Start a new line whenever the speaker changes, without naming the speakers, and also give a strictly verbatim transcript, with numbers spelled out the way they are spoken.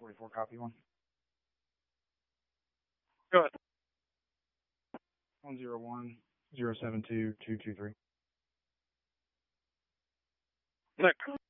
forty-four, copy one.
Go ahead.
one zero one zero seven two two two three.
Nick.